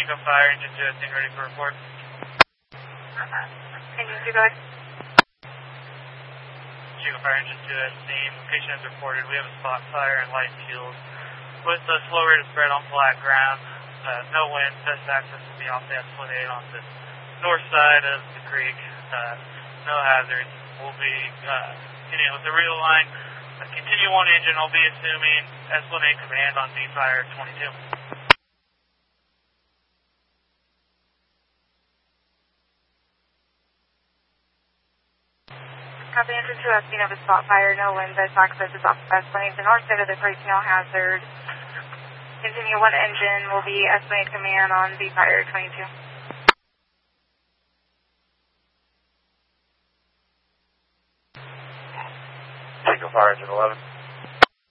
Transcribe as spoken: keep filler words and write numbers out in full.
Chico Fire Engine two, thing ready for report. Engine two, go ahead. Chico Fire Engine two, as seen. Location is reported. We have a spot fire and light fuels. With the slow rate of spread on flat ground, uh, no wind, best access will be off the Esplanade on the north side of the creek. Uh, no hazards. We'll be uh, continuing with the real line. Uh, continue one engine. I'll be assuming Esplanade command on V Fire twenty-two. Copy engine two, as seen of a spot fire, no wind, best access is off the Esplanade, the north side of the creek, no hazard. Continue one engine will be Esplanade command on V Fire twenty-two. Chico Fire Engine eleven.